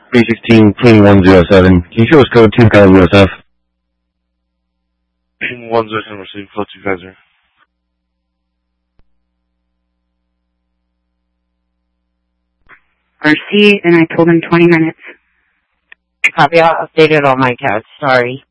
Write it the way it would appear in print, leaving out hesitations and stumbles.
316, King 107. Can you show us code 2 Kyle USF? King 107, receiving flow 250. RC, and I told him 20 minutes. Copy, I'll update it on my couch, sorry.